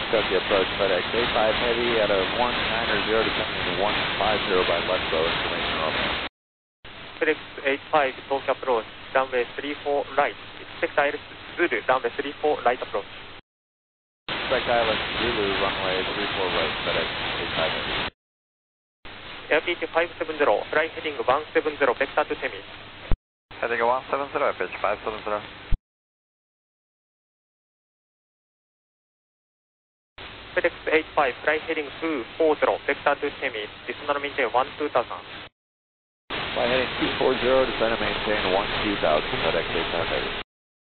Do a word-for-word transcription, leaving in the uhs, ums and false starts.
Kentucky approach FedEx eight five Heavy at a one niner zero descending to one five zero by Letbo, information Romeo. FedEx eight five Tokyo approach, runway three four right, expect I L S Zulu, runway three four right approach. Expect I L S Zulu, runway three four right, FedEx eight five Heavy. Airbnb five seven zero, fly heading one seven zero, vector to Temis. Heading one seven zero, pitch five seven zero. FedEx eight five, fly heading two four zero, vector to Temis, descend and maintain one two thousand. Fly heading two four zero, descend and maintain one two thousand, FedEx eight five Heavy.